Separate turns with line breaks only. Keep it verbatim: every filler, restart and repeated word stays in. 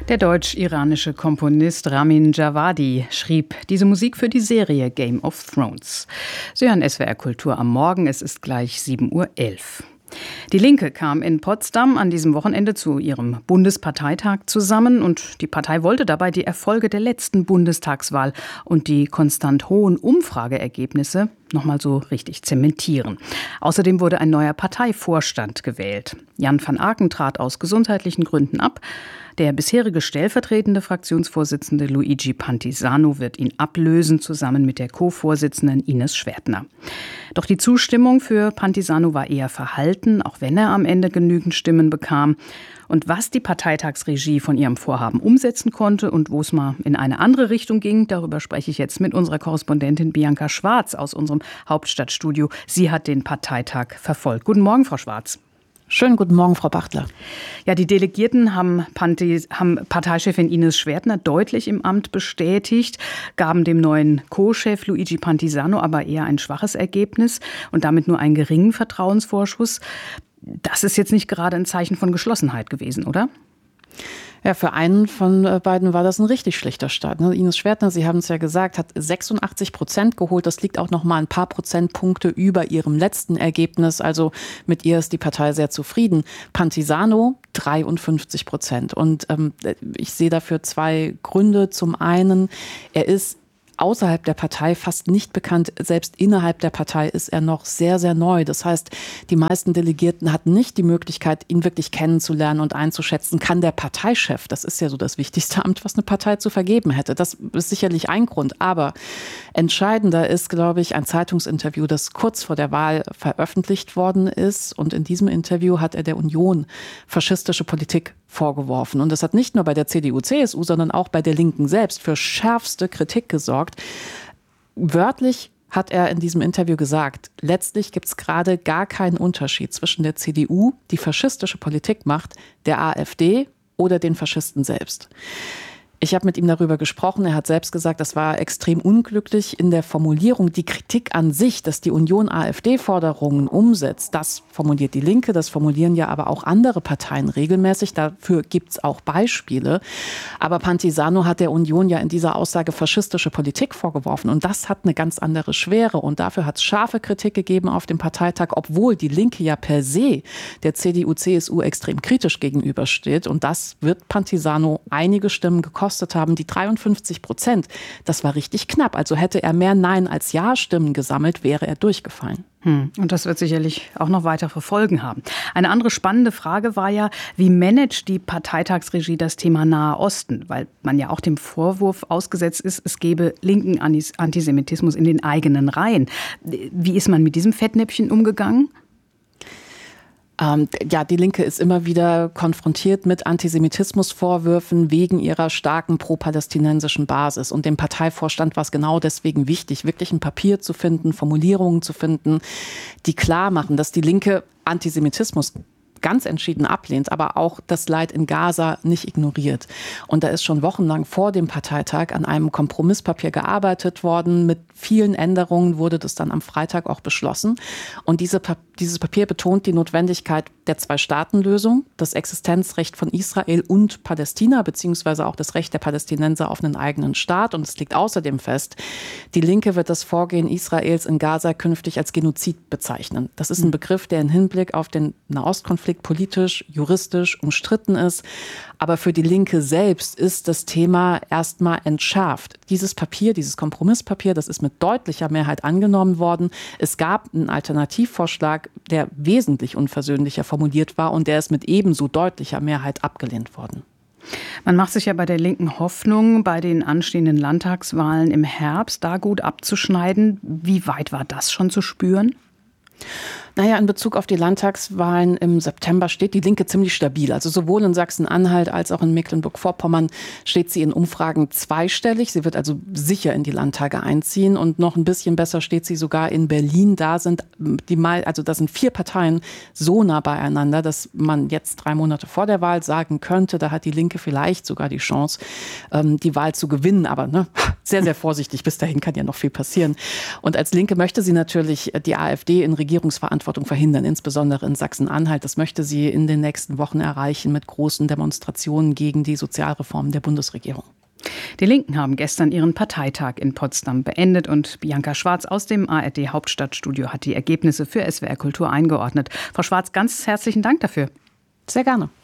Der deutsch-iranische Komponist Ramin Djawadi schrieb diese Musik für die Serie Game of Thrones. Sie hören S W R Kultur am Morgen, es ist gleich sieben Uhr elf. Die Linke kam in Potsdam an diesem Wochenende zu ihrem Bundesparteitag zusammen und die Partei wollte dabei die Erfolge der letzten Bundestagswahl und die konstant hohen Umfrageergebnisse noch mal so richtig zementieren. Außerdem wurde ein neuer Parteivorstand gewählt. Jan van Aken trat aus gesundheitlichen Gründen ab. Der bisherige stellvertretende Fraktionsvorsitzende Luigi Pantisano wird ihn ablösen, zusammen mit der Co-Vorsitzenden Ines Schwertner. Doch die Zustimmung für Pantisano war eher verhalten, auch wenn er am Ende genügend Stimmen bekam. Und was die Parteitagsregie von ihrem Vorhaben umsetzen konnte und wo es mal in eine andere Richtung ging, darüber spreche ich jetzt mit unserer Korrespondentin Bianca Schwarz aus unserem Hauptstadtstudio. Sie hat den Parteitag verfolgt. Guten Morgen, Frau Schwarz.
Schönen guten Morgen, Frau Bachtler.
Ja, die Delegierten haben, Panti, haben Parteichefin Ines Schwertner deutlich im Amt bestätigt, gaben dem neuen Co-Chef Luigi Pantisano aber eher ein schwaches Ergebnis und damit nur einen geringen Vertrauensvorschuss. Das ist jetzt nicht gerade ein Zeichen von Geschlossenheit gewesen, oder?
Ja, für einen von beiden war das ein richtig schlechter Start. Ines Schwertner, Sie haben es ja gesagt, hat sechsundachtzig Prozent geholt. Das liegt auch noch mal ein paar Prozentpunkte über ihrem letzten Ergebnis. Also mit ihr ist die Partei sehr zufrieden. Pantisano dreiundfünfzig Prozent. Und ähm, ich sehe dafür zwei Gründe. Zum einen, er ist außerhalb der Partei fast nicht bekannt. Selbst innerhalb der Partei ist er noch sehr, sehr neu. Das heißt, die meisten Delegierten hatten nicht die Möglichkeit, ihn wirklich kennenzulernen und einzuschätzen. Kann der Parteichef, das ist ja so das wichtigste Amt, was eine Partei zu vergeben hätte. Das ist sicherlich ein Grund. Aber entscheidender ist, glaube ich, ein Zeitungsinterview, das kurz vor der Wahl veröffentlicht worden ist. Und in diesem Interview hat er der Union faschistische Politik vorgeworfen. Und das hat nicht nur bei der C D U C S U, sondern auch bei der Linken selbst für schärfste Kritik gesorgt. Wörtlich hat er in diesem Interview gesagt, letztlich gibt es gerade gar keinen Unterschied zwischen der C D U, die faschistische Politik macht, der AfD oder den Faschisten selbst. Ich habe mit ihm darüber gesprochen. Er hat selbst gesagt, das war extrem unglücklich in der Formulierung. Die Kritik an sich, dass die Union AfD-Forderungen umsetzt, das formuliert die Linke, das formulieren ja aber auch andere Parteien regelmäßig. Dafür gibt es auch Beispiele. Aber Pantisano hat der Union ja in dieser Aussage faschistische Politik vorgeworfen. Und das hat eine ganz andere Schwere. Und dafür hat es scharfe Kritik gegeben auf dem Parteitag, obwohl die Linke ja per se der C D U C S U extrem kritisch gegenübersteht. Und das wird Pantisano einige Stimmen gekostet haben, die dreiundfünfzig Prozent. Das war richtig knapp. Also hätte er mehr Nein als Ja-Stimmen gesammelt, wäre er durchgefallen.
Hm. Und das wird sicherlich auch noch weitere Folgen haben. Eine andere spannende Frage war ja, wie managt die Parteitagsregie das Thema Nahe Osten? Weil man ja auch dem Vorwurf ausgesetzt ist, es gebe linken Antisemitismus in den eigenen Reihen. Wie ist man mit diesem Fettnäpfchen umgegangen?
Ähm, ja, die Linke ist immer wieder konfrontiert mit Antisemitismusvorwürfen wegen ihrer starken pro-palästinensischen Basis. Und dem Parteivorstand war es genau deswegen wichtig, wirklich ein Papier zu finden, Formulierungen zu finden, die klar machen, dass die Linke Antisemitismus ganz entschieden ablehnt, aber auch das Leid in Gaza nicht ignoriert. Und da ist schon wochenlang vor dem Parteitag an einem Kompromisspapier gearbeitet worden. Mit vielen Änderungen wurde das dann am Freitag auch beschlossen. Und diese, dieses Papier betont die Notwendigkeit der Zwei-Staaten-Lösung, das Existenzrecht von Israel und Palästina, beziehungsweise auch das Recht der Palästinenser auf einen eigenen Staat. Und es liegt außerdem fest, die Linke wird das Vorgehen Israels in Gaza künftig als Genozid bezeichnen. Das ist ein Begriff, der im Hinblick auf den Nahostkonflikt politisch, juristisch umstritten ist. Aber für die Linke selbst ist das Thema erstmal entschärft. Dieses Papier, dieses Kompromisspapier, das ist mit deutlicher Mehrheit angenommen worden. Es gab einen Alternativvorschlag, der wesentlich unversöhnlicher formuliert war und der ist mit ebenso deutlicher Mehrheit abgelehnt worden.
Man macht sich ja bei der Linken Hoffnung, bei den anstehenden Landtagswahlen im Herbst da gut abzuschneiden. Wie weit war das schon zu spüren?
Naja, in Bezug auf die Landtagswahlen im September steht die Linke ziemlich stabil. Also sowohl in Sachsen-Anhalt als auch in Mecklenburg-Vorpommern steht sie in Umfragen zweistellig. Sie wird also sicher in die Landtage einziehen und noch ein bisschen besser steht sie sogar in Berlin. Da sind die mal, also da sind vier Parteien so nah beieinander, dass man jetzt drei Monate vor der Wahl sagen könnte, da hat die Linke vielleicht sogar die Chance, die Wahl zu gewinnen. Aber ne, sehr, sehr vorsichtig. Bis dahin kann ja noch viel passieren. Und als Linke möchte sie natürlich die AfD in Regierungsverantwortung Eigenverantwortung verhindern, insbesondere in Sachsen-Anhalt. Das möchte sie in den nächsten Wochen erreichen mit großen Demonstrationen gegen die Sozialreformen der Bundesregierung.
Die Linken haben gestern ihren Parteitag in Potsdam beendet und Bianca Schwarz aus dem A R D Hauptstadtstudio hat die Ergebnisse für S W R Kultur eingeordnet. Frau Schwarz, ganz herzlichen Dank dafür.
Sehr gerne.